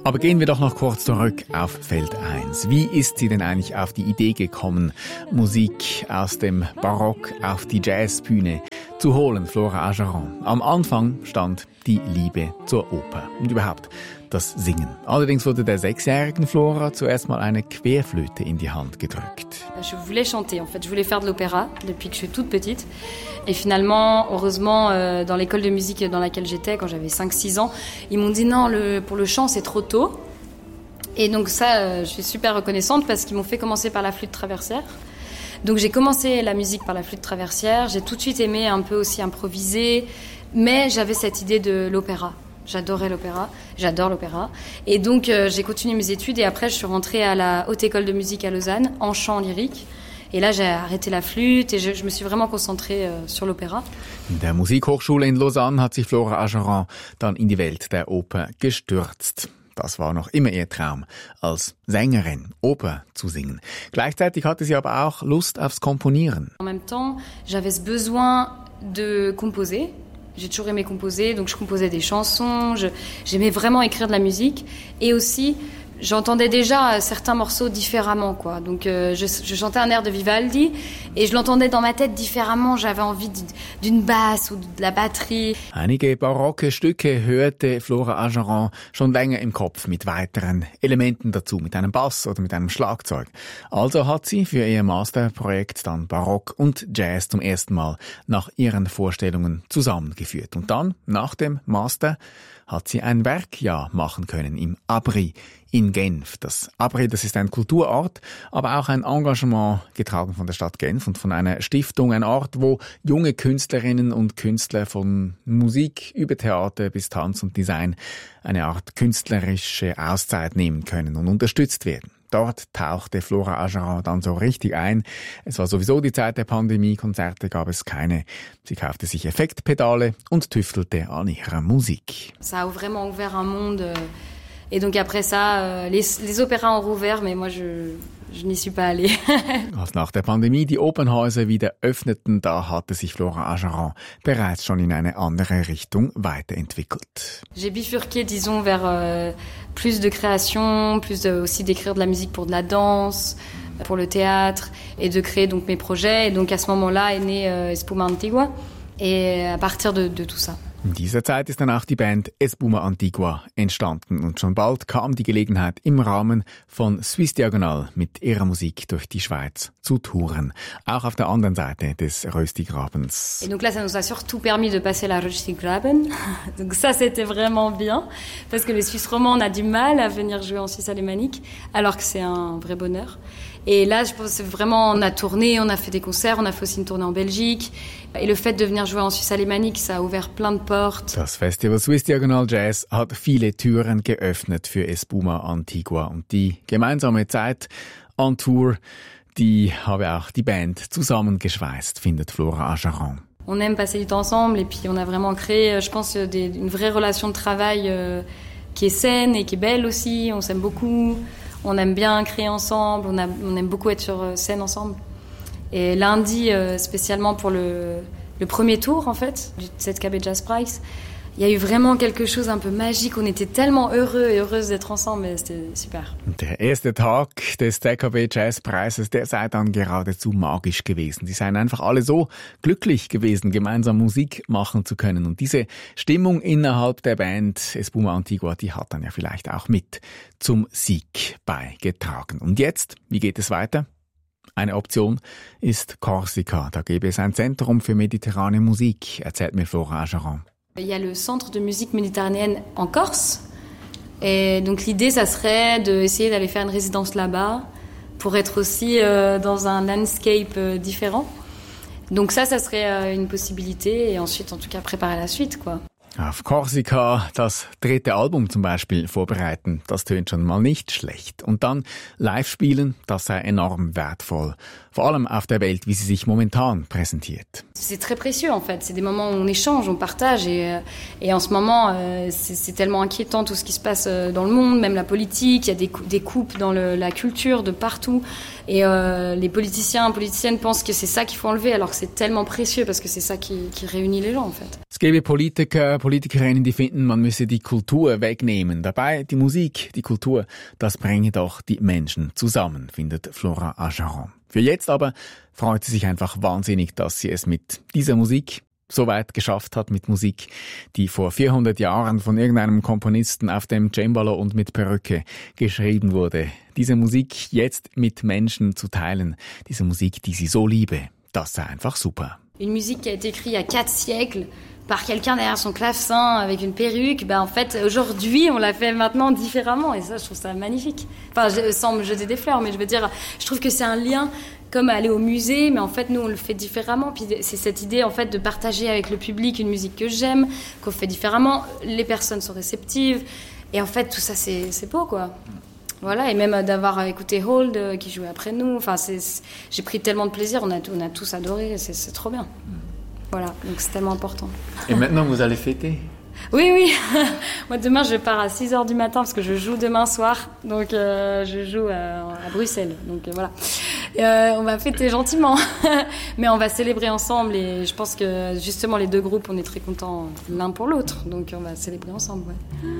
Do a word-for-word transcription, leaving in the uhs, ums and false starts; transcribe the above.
Aber gehen wir doch noch kurz zurück auf Feld eins. Wie ist sie denn eigentlich auf die Idee gekommen, Musik aus dem Barock auf die Jazzbühne zu holen, Flora Ageron? Am Anfang stand die Liebe zur Oper und überhaupt das Singen. Allerdings wurde der sechsjährigen Flora zuerst mal eine Querflöte in die Hand gedrückt. Je voulais chanter, en fait. Je voulais faire de l'opéra depuis que je suis toute petite. Et finalement, heureusement, euh, dans l'école de musique dans laquelle j'étais, quand j'avais cinq six ans, ils m'ont dit non, le, pour le chant, c'est trop tôt. Et donc ça, euh, je suis super reconnaissante parce qu'ils m'ont fait commencer par la flûte traversière. Donc j'ai commencé la musique par la flûte traversière. J'ai tout de suite aimé un peu aussi improviser. Mais j'avais cette idée de l'opéra. J'adorais l'opéra, j'adore l'opéra. Et donc, euh, j'ai continué mes études et après, je suis rentrée à la Haute École de musique à Lausanne, en chant lyrique. Et là, j'ai arrêté la flûte et je, je me suis vraiment concentrée euh, sur l'opéra. In der Musikhochschule in Lausanne hat sich Flora Ageron dann in die Welt der Oper gestürzt. Das war noch immer ihr Traum, als Sängerin Oper zu singen. Gleichzeitig hatte sie aber auch Lust aufs Komponieren. En même temps, j'avais ce besoin de composer. J'ai toujours aimé composer, donc je composais des chansons, je, j'aimais vraiment écrire de la musique. Et aussi, j'entendais déjà certains morceaux différemment, quoi. Donc euh, je, je chantais un air de Vivaldi et je l'entendais dans ma tête différemment. J'avais envie d'une basse ou de la batterie. Einige barocke Stücke hörte Flora Ageron schon länger im Kopf mit weiteren Elementen dazu, mit einem Bass oder mit einem Schlagzeug. Also hat sie für ihr Masterprojekt dann Barock und Jazz zum ersten Mal nach ihren Vorstellungen zusammengeführt. Und dann, nach dem Master, hat sie ein Werkjahr machen können im Abri in Genf. Das Abri, das ist ein Kulturort, aber auch ein Engagement getragen von der Stadt Genf und von einer Stiftung, ein Ort, wo junge Künstlerinnen und Künstler von Musik über Theater bis Tanz und Design eine Art künstlerische Auszeit nehmen können und unterstützt werden. Dort tauchte Flora Ageron dann so richtig ein. Es war sowieso die Zeit der Pandemie, Konzerte gab es keine. Sie kaufte sich Effektpedale und tüftelte an ihrer Musik. Ça a vraiment ouvert un monde. Et donc après ça, les, les opéras ont rouvert, mais moi je, je n'y suis pas allée. Als nach der Pandemie die Opernhäuser wieder öffneten, da hatte sich Flora Ageron bereits schon in eine andere Richtung weiterentwickelt. J'ai bifurqué, disons, vers euh, plus de création, plus de, aussi d'écrire de la musique pour de la danse, pour le théâtre, et de créer donc mes projets. Et donc à ce moment-là est né euh, Espuma Antigua, et à partir de, de tout ça. In dieser Zeit ist dann auch die Band Espuma Antigua entstanden und schon bald kam die Gelegenheit, im Rahmen von Suisse Diagonal mit ihrer Musik durch die Schweiz zu touren. Auch auf der anderen Seite des Röstigrabens. Et donc là, ça nous a surtout permis de passer la Röstigraben. Donc ça, c'était vraiment bien. Parce que les Suisses romands, on a du mal à venir jouer en Suisse alémanique, alors que c'est un vrai bonheur. Et là, je pense vraiment, on a tourné, on a fait des concerts, on a fait aussi une tournée en Belgique. Et le fait de venir jouer en Suisse alémanique, ça a ouvert plein de portes. Das Festival Suisse Diagonal Jazz hat viele Türen geöffnet für Espuma Antigua. Und die gemeinsame Zeit on Tour, die habe auch die Band zusammengeschweißt, findet Flora Ageron. On aime passer du temps ensemble et puis on a vraiment créé, je pense, des, une vraie relation de travail euh, qui est saine et qui est belle aussi. On s'aime beaucoup. On aime bien créer ensemble, on, a, on aime beaucoup être sur scène ensemble. Et lundi, euh, spécialement pour le, le premier tour, en fait, du Z K B Jazz Prize, il y a eu vraiment quelque chose un peu magique. On était tellement heureux et heureuses d'être ensemble, mais c'était super. Der erste Tag des Z K B Jazz Preises, der sei dann geradezu magisch gewesen. Sie seien einfach alle so glücklich gewesen, gemeinsam Musik machen zu können. Und diese Stimmung innerhalb der Band Espuma Antigua, die hat dann ja vielleicht auch mit zum Sieg beigetragen. Und jetzt, wie geht es weiter? Eine Option ist Korsika. Da gäbe es ein Zentrum für mediterrane Musik, erzählt mir Flora Ageron. Il y a le centre de musique méditerranéenne en Corse. Et donc l'idée, ça serait d'essayer d'aller faire une résidence là-bas pour être aussi euh, dans un landscape euh, différent. Donc ça, ça serait euh, une possibilité. Et ensuite, en tout cas, préparer la suite, quoi. Auf Korsika das dritte Album zum Beispiel vorbereiten, das tönt schon mal nicht schlecht. Und dann live spielen, das sei enorm wertvoll. Vor allem auf der Welt, wie sie sich momentan präsentiert. C'est très précieux en fait, c'est des moments où on échange, on partage et, et en ce moment euh, c'est, c'est tellement inquiétant tout ce qui se passe dans le monde, même la politique, il y a des, des coupes dans le, la culture de partout et euh, les politiciens, politiciennes pensent que c'est ça qu'il faut enlever alors que c'est tellement précieux parce que c'est ça qui, qui réunit les gens en fait. Es gebe Politiker, Politikerinnen, die finden, man müsse die Kultur wegnehmen. Dabei, die Musik, die Kultur, das bringe doch die Menschen zusammen, findet Flora Ageron. Für jetzt aber freut sie sich einfach wahnsinnig, dass sie es mit dieser Musik so weit geschafft hat, mit Musik, die vor vierhundert Jahren von irgendeinem Komponisten auf dem Cembalo und mit Perücke geschrieben wurde. Diese Musik jetzt mit Menschen zu teilen, diese Musik, die sie so liebe, das sei einfach super. Une musique qui a été écrite il y a quatre siècles par quelqu'un derrière son clavecin avec une perruque, ben en fait aujourd'hui on l'a fait maintenant différemment et ça je trouve ça magnifique. Enfin je, sans me jeter des fleurs, mais je veux dire, je trouve que c'est un lien comme aller au musée, mais en fait nous on le fait différemment. Puis c'est cette idée en fait de partager avec le public une musique que j'aime, qu'on fait différemment. Les personnes sont réceptives et en fait tout ça c'est c'est beau quoi. Voilà, et même d'avoir écouté Hold qui jouait après nous. Enfin c'est, c'est j'ai pris tellement de plaisir, on a on a tous adoré, c'est c'est trop bien. Voilà, donc c'est tellement important. Et maintenant, vous allez fêter ? Oui, oui. Moi, demain, je pars à six heures du matin parce que je joue demain soir. Donc, euh, je joue à, à Bruxelles. Donc, euh, voilà. Euh, on va fêter gentiment. Mais on va célébrer ensemble. Et je pense que, justement, les deux groupes, on est très contents l'un pour l'autre. Donc, on va célébrer ensemble, ouais.